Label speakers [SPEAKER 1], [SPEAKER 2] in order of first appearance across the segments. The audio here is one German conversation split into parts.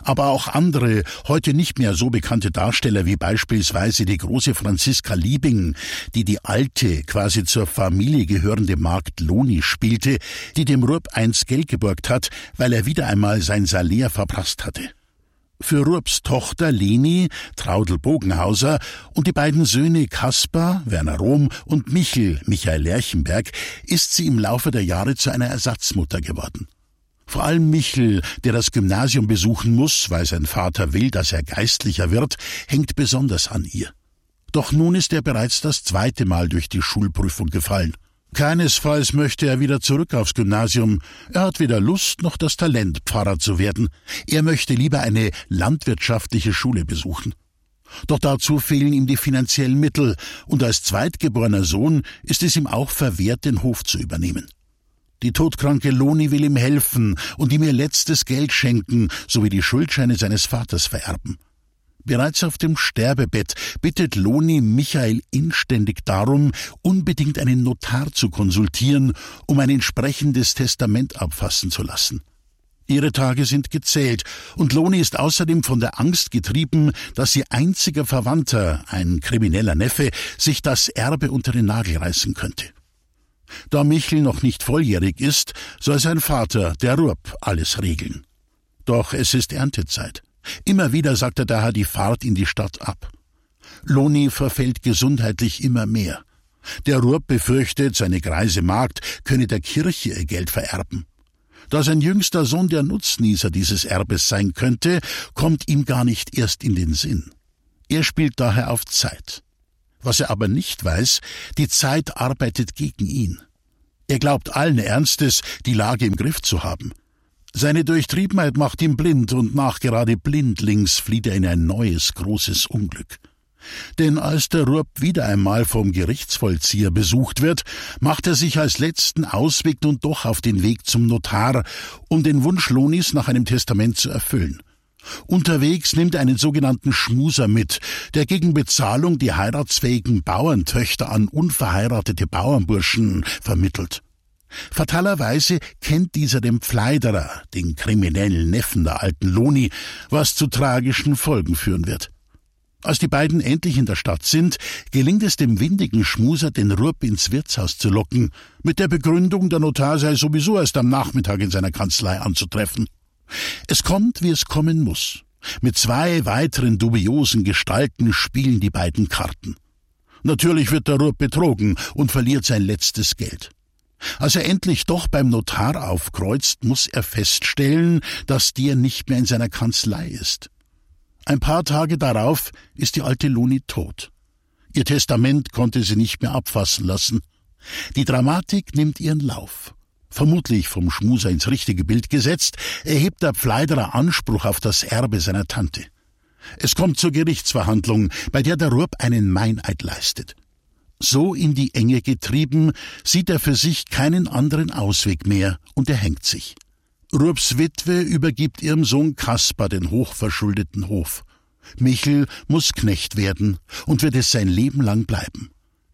[SPEAKER 1] Aber auch andere, heute nicht mehr so bekannte Darsteller wie beispielsweise die große Franziska Liebing, die die alte, quasi zur Familie gehörende Magd Loni spielte, die dem Rupp einst Geld geborgt hat, weil er wieder einmal sein Salär verprasst hatte. Für Rupps Tochter Leni, Traudl Bogenhauser, und die beiden Söhne Kaspar, Werner Rohm, und Michel, Michael Lerchenberg, ist sie im Laufe der Jahre zu einer Ersatzmutter geworden. Vor allem Michel, der das Gymnasium besuchen muss, weil sein Vater will, dass er Geistlicher wird, hängt besonders an ihr. Doch nun ist er bereits das 2. Mal durch die Schulprüfung gefallen. Keinesfalls möchte er wieder zurück aufs Gymnasium. Er hat weder Lust noch das Talent, Pfarrer zu werden. Er möchte lieber eine landwirtschaftliche Schule besuchen. Doch dazu fehlen ihm die finanziellen Mittel, und als zweitgeborener Sohn ist es ihm auch verwehrt, den Hof zu übernehmen. Die todkranke Loni will ihm helfen und ihm ihr letztes Geld schenken, sowie die Schuldscheine seines Vaters vererben. Bereits auf dem Sterbebett bittet Loni Michael inständig darum, unbedingt einen Notar zu konsultieren, um ein entsprechendes Testament abfassen zu lassen. Ihre Tage sind gezählt, und Loni ist außerdem von der Angst getrieben, dass ihr einziger Verwandter, ein krimineller Neffe, sich das Erbe unter den Nagel reißen könnte. Da Michel noch nicht volljährig ist, soll sein Vater, der Rupp, alles regeln. Doch es ist Erntezeit. Immer wieder sagt er daher die Fahrt in die Stadt ab. Loni verfällt gesundheitlich immer mehr. Der Rupp befürchtet, seine greise Magd könne der Kirche ihr Geld vererben. Da sein jüngster Sohn der Nutznießer dieses Erbes sein könnte, kommt ihm gar nicht erst in den Sinn. Er spielt daher auf Zeit. Was er aber nicht weiß, die Zeit arbeitet gegen ihn. Er glaubt allen Ernstes, die Lage im Griff zu haben. Seine Durchtriebenheit macht ihn blind, und nachgerade blindlings flieht er in ein neues, großes Unglück. Denn als der Rupp wieder einmal vom Gerichtsvollzieher besucht wird, macht er sich als letzten Ausweg nun doch auf den Weg zum Notar, um den Wunsch Lonis nach einem Testament zu erfüllen. Unterwegs nimmt er einen sogenannten Schmuser mit, der gegen Bezahlung die heiratsfähigen Bauerntöchter an unverheiratete Bauernburschen vermittelt. Fatalerweise kennt dieser den Pfleiderer, den kriminellen Neffen der alten Loni, was zu tragischen Folgen führen wird. Als die beiden endlich in der Stadt sind, gelingt es dem windigen Schmuser, den Rupp ins Wirtshaus zu locken, mit der Begründung, der Notar sei sowieso erst am Nachmittag in seiner Kanzlei anzutreffen. Es kommt, wie es kommen muss. Mit 2 weiteren dubiosen Gestalten spielen die beiden Karten. Natürlich wird der Rupp betrogen und verliert sein letztes Geld. Als er endlich doch beim Notar aufkreuzt, muss er feststellen, dass der nicht mehr in seiner Kanzlei ist. Ein paar Tage darauf ist die alte Loni tot. Ihr Testament konnte sie nicht mehr abfassen lassen. Die Dramatik nimmt ihren Lauf. Vermutlich vom Schmuser ins richtige Bild gesetzt, erhebt der Pfleiderer Anspruch auf das Erbe seiner Tante. Es kommt zur Gerichtsverhandlung, bei der der Rupp einen Meineid leistet. So in die Enge getrieben, sieht er für sich keinen anderen Ausweg mehr, und er hängt sich. Rupps Witwe übergibt ihrem Sohn Kaspar den hochverschuldeten Hof. Michel muss Knecht werden und wird es sein Leben lang bleiben.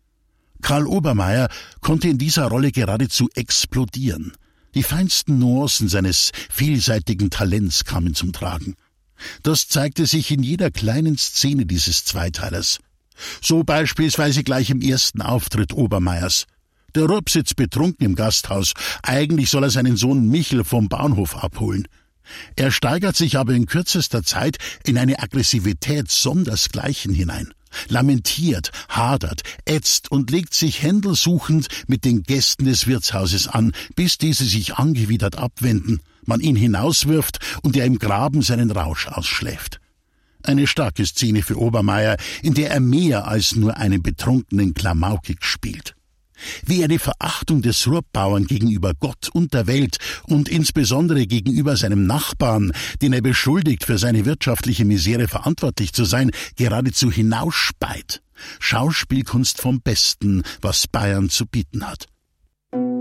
[SPEAKER 1] Karl Obermaier konnte in dieser Rolle geradezu explodieren. Die feinsten Nuancen seines vielseitigen Talents kamen zum Tragen. Das zeigte sich in jeder kleinen Szene dieses Zweiteilers. So beispielsweise gleich im ersten Auftritt Obermaiers. Der Rupp sitzt betrunken im Gasthaus. Eigentlich soll er seinen Sohn Michel vom Bahnhof abholen. Er steigert sich aber in kürzester Zeit in eine Aggressivität sondersgleichen hinein. Lamentiert, hadert, ätzt und legt sich händelsuchend mit den Gästen des Wirtshauses an, bis diese sich angewidert abwenden, man ihn hinauswirft und er im Graben seinen Rausch ausschläft. Eine starke Szene für Obermaier, in der er mehr als nur einen betrunkenen Klamaukig spielt. Wie er die Verachtung des Ruhrpbauern gegenüber Gott und der Welt und insbesondere gegenüber seinem Nachbarn, den er beschuldigt, für seine wirtschaftliche Misere verantwortlich zu sein, geradezu hinausspeit. Schauspielkunst vom Besten, was Bayern zu bieten hat.